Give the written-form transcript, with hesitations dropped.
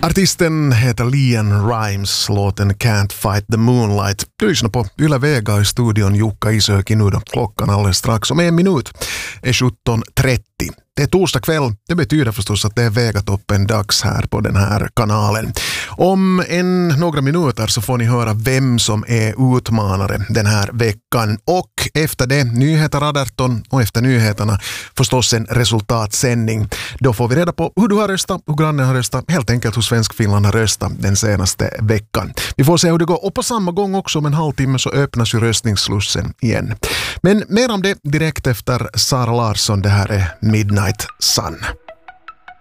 Artisten heter Leanne Rimes, låten Can't Fight the Moonlight. Du lyssnar på Yle Vega i studion Jukka Isöki nu då. Klockan alldeles strax om 1 minut är 17.30. Det är torsdag kväll, det betyder förstås att det är Vegatoppen dags här på den här kanalen. Om några minuter så får ni höra vem som är utmanare den här veckan. Och efter det nyheter 18 och efter nyheterna förstås en resultatsändning. Då får vi reda på hur du har röstat, hur grannen har röstat, helt enkelt hur Svenskfinland har röstat den senaste veckan. Vi får se hur det går och på samma gång också om en halvtimme så öppnas ju röstningsslussen igen. Men mer om det direkt efter Sara Larsson, det här är Midnight Sun.